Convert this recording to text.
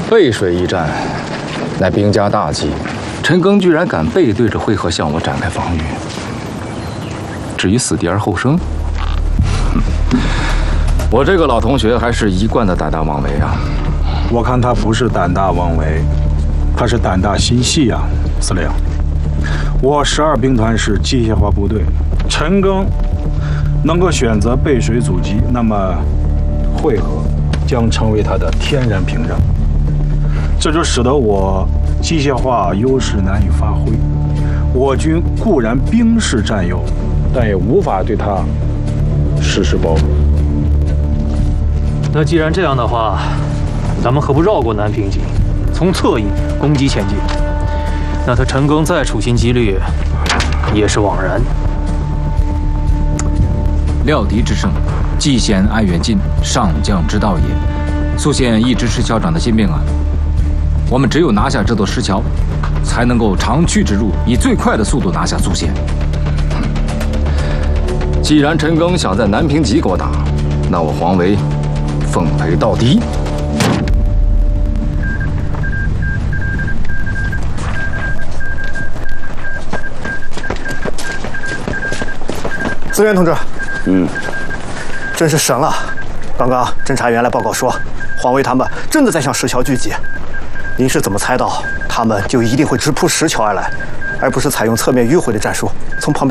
背水一战，乃兵家大忌。陈庚居然敢背对着会合向我展开防御。至于死地而后生，我这个老同学还是一贯的胆大妄为啊。 我看他不是胆大妄为，他是胆大心细啊，司令。我12兵团是机械化部队，陈庚能够选择背水阻击，那么会合将成为他的天然屏障，这就使得我机械化优势难以发挥。我军固然兵势占优，但也无法对他实施包围。 那既然这样的话，咱们何不绕过南平井，从侧翼攻击前进？那他陈庚再处心积虑，也是枉然。 料敌之胜，既贤爱远近，上将之道也。苏宪一直是校长的心病啊。我们只有拿下这座石桥，才能够长驱直入，以最快的速度拿下苏宪。 既然陈庚想在南平集给我打，那我黄维奉陪到底。 资源同志，真是神了！刚刚侦查员来报告说，黄维他们真的在向石桥聚集。您是怎么猜到他们就一定会直扑石桥而来，而不是采用侧面迂回的战术，从旁边